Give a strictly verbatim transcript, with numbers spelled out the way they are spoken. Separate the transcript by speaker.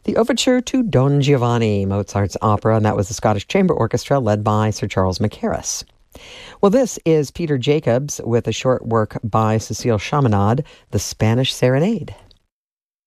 Speaker 1: the overture to Don Giovanni, Mozart's opera, and that was the Scottish Chamber Orchestra led by Sir Charles Mackerras. Well, this is Peter Jacobs with a short work by Cecile Chaminade, The Spanish Serenade.